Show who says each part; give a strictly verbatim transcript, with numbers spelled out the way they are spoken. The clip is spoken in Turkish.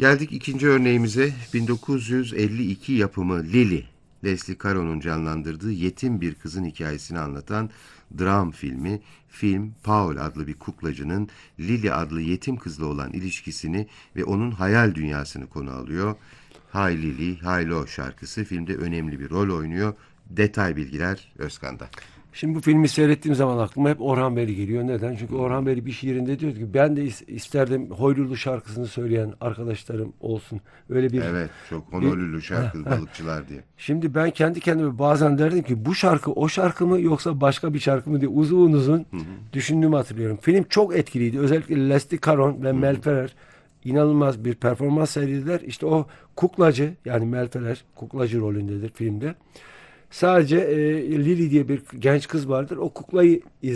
Speaker 1: Geldik ikinci örneğimize. bin dokuz yüz elli iki yapımı Lily, Leslie Caron'un canlandırdığı yetim bir kızın hikayesini anlatan dram filmi. Film, Paul adlı bir kuklacının Lily adlı yetim kızla olan ilişkisini ve onun hayal dünyasını konu alıyor. Hay Lily, Hay Lo şarkısı filmde önemli bir rol oynuyor. Detay bilgiler Özkan'da.
Speaker 2: Şimdi bu filmi seyrettiğim zaman aklıma hep Orhan Veli geliyor. Neden? Çünkü Orhan Veli bir şiirinde diyor ki ben de is- isterdim Hoylulu şarkısını söyleyen arkadaşlarım olsun. Öyle bir,
Speaker 1: Evet, çok
Speaker 2: bir
Speaker 1: honorlü şarkı balıkçılar diye.
Speaker 2: Şimdi ben kendi kendime bazen derdim ki bu şarkı o şarkı mı yoksa başka bir şarkı mı diye uzun uzun
Speaker 1: Hı hı,
Speaker 2: düşündüğümü hatırlıyorum. Film çok etkiliydi. Özellikle Leslie Caron ve
Speaker 1: hı
Speaker 2: Mel
Speaker 1: hı.
Speaker 2: Ferrer inanılmaz bir performans sergilediler. İşte o kuklacı, yani Mel Ferrer kuklacı rolündedir filmde. Sadece e, Lily diye bir genç kız vardır. O kuklayı